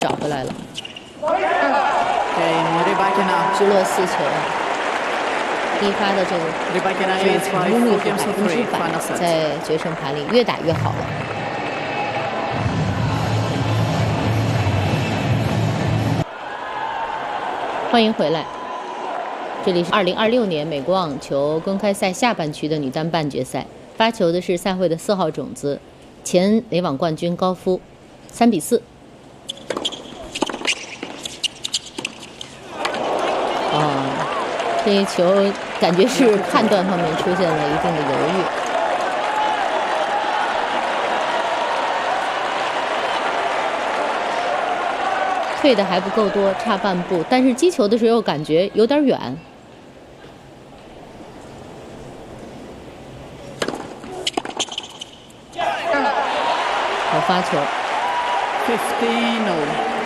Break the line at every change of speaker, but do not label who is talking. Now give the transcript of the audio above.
找回来了。直落4球，第发的这个成功率是100%，在决胜盘里越打越好了。欢迎回来，这里是2026年美国网球公开赛下半区的女单半决赛，发球的是赛会的4号种子，前美网冠军高夫，3比4。这一球感觉是判断方面出现了一定的犹豫。退的还不够多，差半步，但是击球的时候感觉有点远。好发球。15-0。